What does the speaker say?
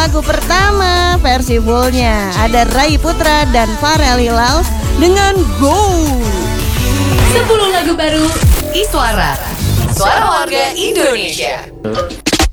lagu pertama versi fullnya. Ada Ray Putra dan Farel Hilal dengan Go. 10 lagu baru Iswara, suara warga Indonesia.